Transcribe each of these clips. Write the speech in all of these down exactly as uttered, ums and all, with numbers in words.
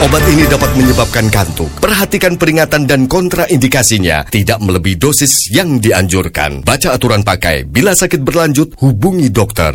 Obat ini dapat menyebabkan kantuk. Perhatikan peringatan dan kontraindikasinya. Tidak melebihi dosis yang dianjurkan. Baca aturan pakai. Bila sakit berlanjut, hubungi dokter.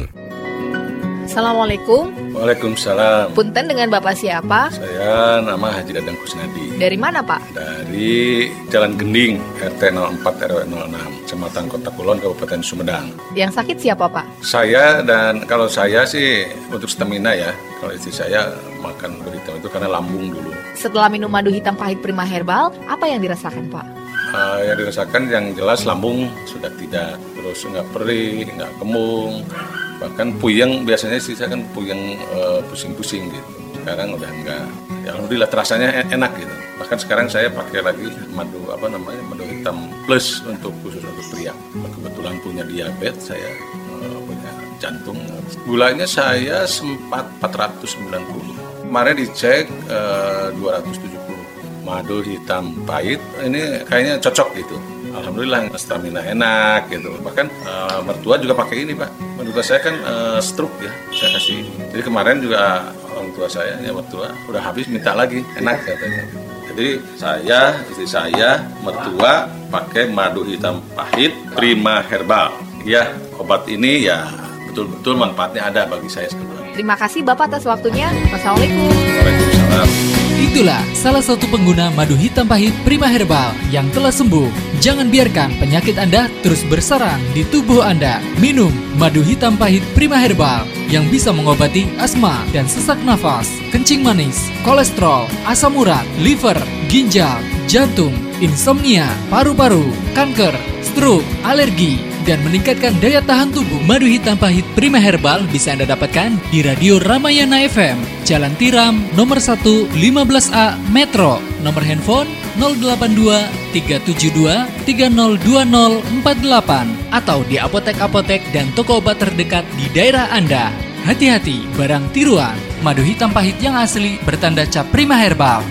Assalamualaikum. Waalaikumsalam. Punten, dengan Bapak siapa? Saya nama Haji Dadang Kusnadi. Dari mana, Pak? Dari Jalan Gending, R T nol empat R W nol enam, Kecamatan Kota Kulon, Kabupaten Sumedang. Yang sakit siapa, Pak? Saya, dan kalau saya sih untuk stamina ya. Kalau istri saya makan madu hitam itu karena lambung dulu. Setelah minum madu hitam pahit Prima Herbal, apa yang dirasakan, Pak? Uh, yang dirasakan yang jelas lambung sudah tidak, terus nggak perih, nggak kembung. Bahkan puyeng, biasanya sih saya kan puyeng uh, pusing-pusing gitu. Sekarang udah enggak. Ya alhamdulillah terasanya enak gitu. Bahkan sekarang saya pakai lagi madu apa namanya madu hitam plus untuk khusus untuk pria. Kebetulan punya diabetes, saya uh, punya jantung. Gulanya saya sempat empat ratus sembilan puluh. Kemarin dicek uh, dua ratus tujuh puluh. Madu hitam pahit ini kayaknya cocok gitu. Alhamdulillah stamina enak gitu. Bahkan uh, mertua juga pakai ini, Pak. Mertua saya kan uh, stroke ya, saya kasih. Jadi kemarin juga orang tua saya, ya mertua, udah habis minta lagi, enak katanya. Jadi saya, istri saya, mertua pakai madu hitam pahit Prima Herbal. Ya, obat ini ya betul-betul manfaatnya ada bagi saya semua. Terima kasih Bapak atas waktunya. Wassalamualaikum. Waalaikumsalam. Itulah salah satu pengguna madu hitam pahit Prima Herbal yang telah sembuh. Jangan biarkan penyakit Anda terus bersarang di tubuh Anda. Minum madu hitam pahit Prima Herbal yang bisa mengobati asma dan sesak nafas, kencing manis, kolesterol, asam urat, liver, ginjal, jantung, insomnia, paru-paru, kanker, stroke, alergi, dan meningkatkan daya tahan tubuh. Madu hitam pahit Prima Herbal bisa Anda dapatkan di Radio Ramayana F M, Jalan Tiram, nomor satu, lima belas A, Metro. Nomor handphone nol delapan dua tiga tujuh dua tiga nol dua nol empat delapan atau di apotek-apotek dan toko obat terdekat di daerah Anda. Hati-hati, barang tiruan. Madu hitam pahit yang asli bertanda cap Prima Herbal.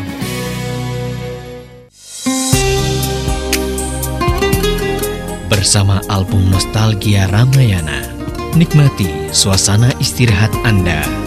Bersama album Nostalgia Ramayana, nikmati suasana istirahat Anda.